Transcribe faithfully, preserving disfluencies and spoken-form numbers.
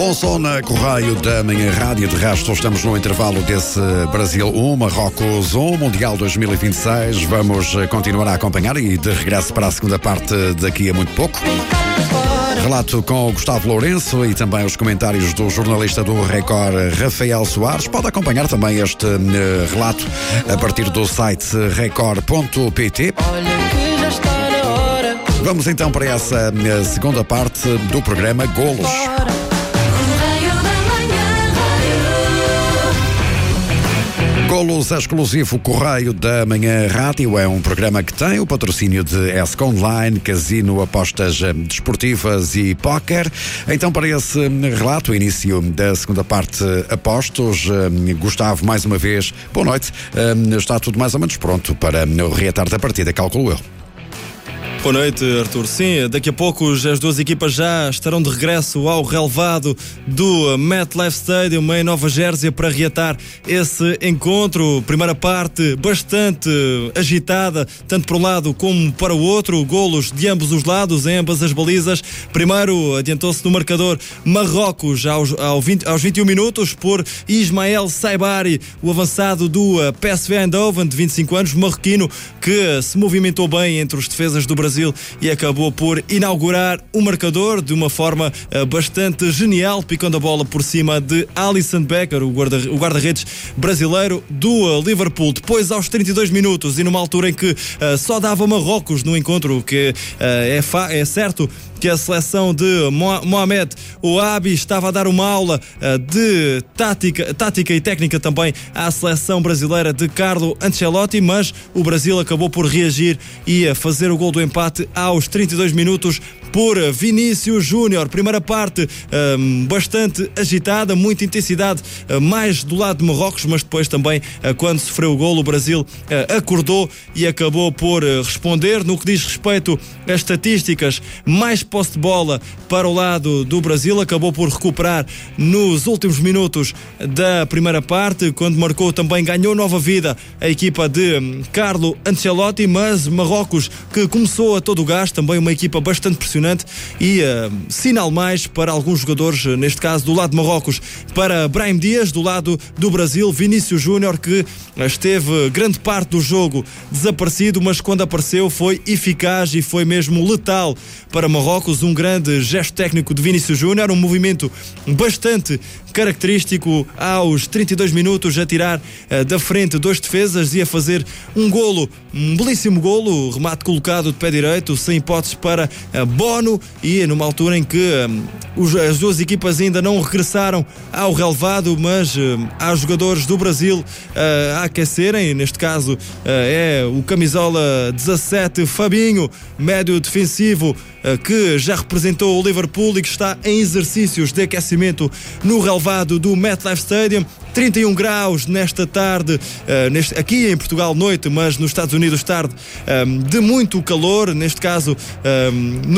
Ouçam na Correio da Manhã Rádio. De resto, estamos no intervalo desse Brasil um, Marrocos um, Mundial dois mil e vinte e seis. Vamos continuar a acompanhar e de regresso para a segunda parte daqui a muito pouco. Relato com o Gustavo Lourenço e também os comentários do jornalista do Record, Rafael Soares. Pode acompanhar também este uh, relato a partir do site record ponto pt. Vamos então para essa uh, segunda parte do programa Golos. Golos exclusivo Correio da Manhã Rádio é um programa que tem o patrocínio de ESCO Online, Casino, apostas desportivas e póquer. Então, para esse relato, início da segunda parte apostos, Gustavo, mais uma vez, boa noite. Está tudo mais ou menos pronto para o reatar da partida, calculo eu. Boa noite, Arthur. Sim, daqui a pouco as duas equipas já estarão de regresso ao relevado do MetLife Stadium em Nova Jersey para reatar esse encontro. Primeira parte bastante agitada, tanto para um lado como para o outro. Golos de ambos os lados, em ambas as balizas. Primeiro adiantou-se no marcador Marrocos aos, aos, vinte, aos vinte e um minutos por Ismael Saibari, o avançado do P S V Eindhoven, de vinte e cinco anos, marroquino, que se movimentou bem entre os defesas do Brasil e acabou por inaugurar o marcador de uma forma uh, bastante genial, picando a bola por cima de Alisson Becker, o, guarda, o guarda-redes brasileiro do uh, Liverpool. Depois, aos trinta e dois minutos, e numa altura em que uh, só dava Marrocos no encontro, que uh, é, fa- é certo que a seleção de Mohamed Ouabi estava a dar uma aula uh, de tática, tática e técnica também à seleção brasileira de Carlo Ancelotti, mas o Brasil acabou por reagir e a fazer o gol do empate aos trinta e dois minutos por Vinícius Júnior. Primeira parte um, bastante agitada, muita intensidade, uh, mais do lado de Marrocos, mas depois também, uh, quando sofreu o gol, o Brasil uh, acordou e acabou por uh, responder. No que diz respeito às estatísticas, mais posse de bola para o lado do Brasil, acabou por recuperar nos últimos minutos da primeira parte, quando marcou também, ganhou nova vida a equipa de um, Carlo Ancelotti, mas Marrocos, que começou a todo o gás, também uma equipa bastante pressionante e uh, sinal mais para alguns jogadores, neste caso do lado de Marrocos, para Brahim Dias, do lado do Brasil, Vinícius Júnior, que esteve grande parte do jogo desaparecido, mas quando apareceu foi eficaz e foi mesmo letal para Marrocos. Um grande gesto técnico de Vinícius Júnior, um movimento bastante característico aos trinta e dois minutos, a tirar uh, da frente dois defesas e a fazer um golo, um belíssimo golo, remate colocado de pé direito, sem hipóteses para uh, Bono, e numa altura em que uh, os, as duas equipas ainda não regressaram ao relevado, mas uh, há jogadores do Brasil uh, a aquecerem. Neste caso uh, é o camisola dezassete, Fabinho, médio defensivo, uh, que já representou o Liverpool e que está em exercícios de aquecimento no relevado do MetLife Stadium. trinta e um graus nesta tarde, uh, neste, aqui em Portugal noite, mas nos Estados Unidos tarde, um, de muito calor, neste caso um, no